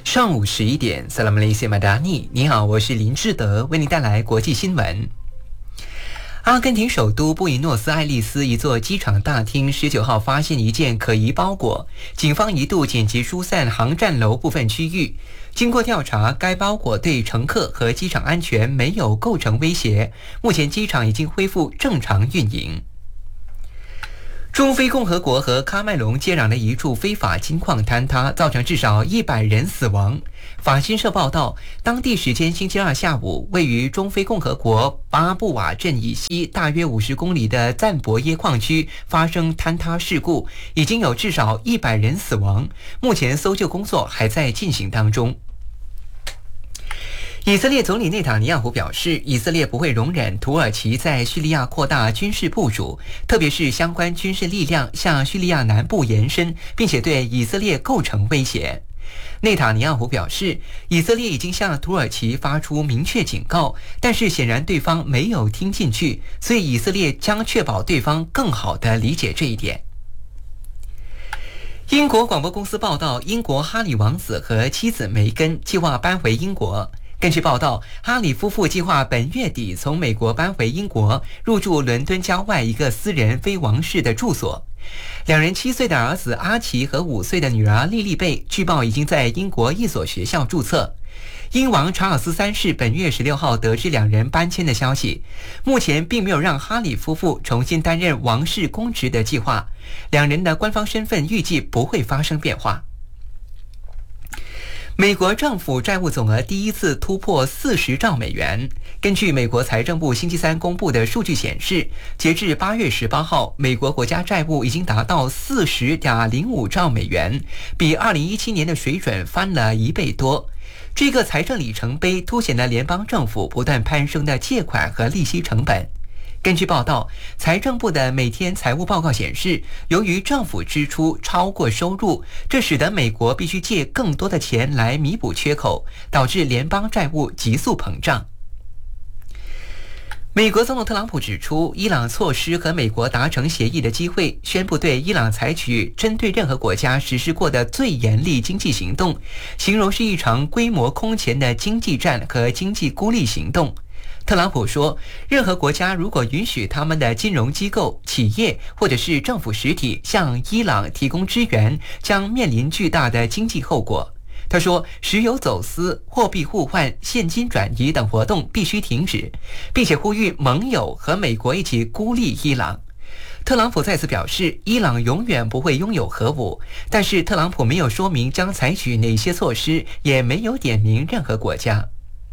上午11点 Salam Malaysia Madani， 你好，我是林志德，为您带来国际新闻。阿根廷首都布宜诺斯艾利斯一座机场大厅19号发现一件可疑包裹，警方一度紧急疏散航站楼部分区域。经过调查，该包裹对乘客和机场安全没有构成威胁，目前机场已经恢复正常运营。中非共和国和喀麦隆接壤的一处非法金矿坍塌，造成至少100人死亡。法新社报道，当地时间星期二下午，位于中非共和国巴布瓦镇以西大约50公里的赞博耶矿区发生坍塌事故，已经有至少100人死亡。目前搜救工作还在进行当中。以色列总理内塔尼亚胡表示，以色列不会容忍土耳其在叙利亚扩大军事部署，特别是相关军事力量向叙利亚南部延伸，并且对以色列构成威胁。内塔尼亚胡表示，以色列已经向土耳其发出明确警告，但是显然对方没有听进去，所以以色列将确保对方更好地理解这一点。英国广播公司报道，英国哈里王子和妻子梅根计划搬回英国。根据报道，哈里夫妇计划本月底从美国搬回英国，入住伦敦郊外一个私人非王室的住所。两人7岁的儿子阿奇和5岁的女儿莉莉贝，据报已经在英国一所学校注册。英王查尔斯3世本月16号得知两人搬迁的消息，目前并没有让哈里夫妇重新担任王室公职的计划，两人的官方身份预计不会发生变化。美国政府债务总额第一次突破40兆美元。根据美国财政部星期三公布的数据显示，截至8月18号，美国国家债务已经达到40.05兆美元，比2017年的水准翻了1倍多。这个财政里程碑凸显了联邦政府不断攀升的借款和利息成本。根据报道，财政部的每天财务报告显示，由于政府支出超过收入，这使得美国必须借更多的钱来弥补缺口，导致联邦债务急速膨胀。美国总统特朗普指出，伊朗错失和美国达成协议的机会，宣布对伊朗采取针对任何国家实施过的最严厉经济行动，形容是一场规模空前的经济战和经济孤立行动。特朗普说，任何国家如果允许他们的金融机构、企业或者是政府实体向伊朗提供支援，将面临巨大的经济后果。他说，石油走私、货币互换、现金转移等活动必须停止，并且呼吁盟友和美国一起孤立伊朗。特朗普再次表示，伊朗永远不会拥有核武，但是特朗普没有说明将采取哪些措施，也没有点名任何国家。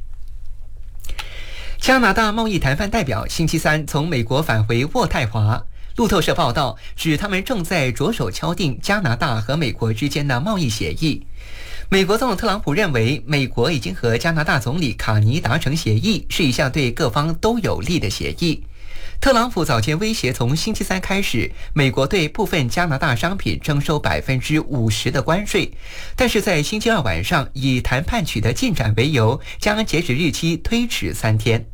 加拿大贸易谈判代表星期三从美国返回渥太华。路透社报道指，他们正在着手敲定加拿大和美国之间的贸易协议。美国总统特朗普认为，美国已经和加拿大总理卡尼达成协议，是一项对各方都有利的协议。特朗普早前威胁，从星期三开始，美国对部分加拿大商品征收50%的关税，但是在星期二晚上以谈判取得进展为由，将截止日期推迟3天。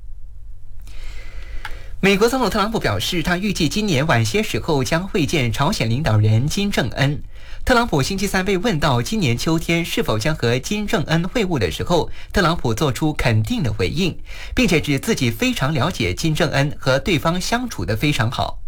美国总统特朗普表示，他预计今年晚些时候将会见朝鲜领导人金正恩。特朗普星期三被问到今年秋天是否将和金正恩会晤的时候，特朗普做出肯定的回应，并且指自己非常了解金正恩和对方相处得非常好。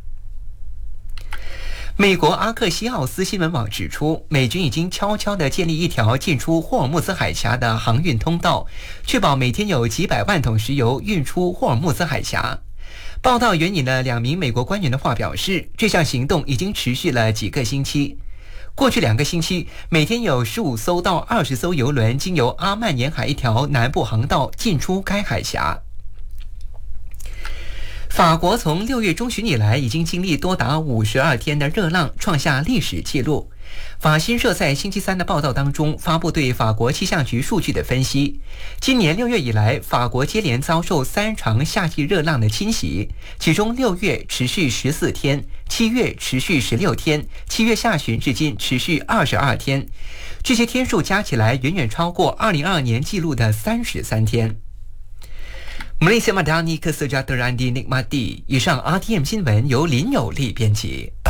美国阿克西奥斯新闻网指出，美军已经悄悄地建立一条进出霍尔木兹海峡的航运通道，确保每天有几百万桶石油运出霍尔木兹海峡。报道援引了2名美国官员的话表示，这项行动已经持续了几个星期。过去2个星期，每天有15艘到20艘油轮经由阿曼沿海一条南部航道进出该海峡。法国从6月中旬以来已经经历多达52天的热浪，创下历史纪录。法新社在星期三的报道当中发布对法国气象局数据的分析。今年6月以来，法国接连遭受3场夏季热浪的侵袭，其中6月持续14天，7月持续16天，7月下旬至今持续22天。这些天数加起来远远超过2022年纪录的33天。Malaysia Madani Kesejahtera Nikmati。以上 RTM 新闻由林有利编辑。